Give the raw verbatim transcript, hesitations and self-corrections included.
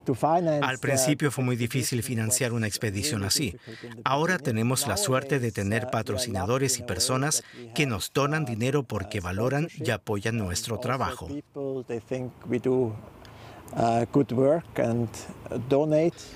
Al principio fue muy difícil financiar una expedición así. Ahora tenemos la suerte de tener patrocinadores y personas que nos donan dinero porque valoran y apoyan nuestro trabajo.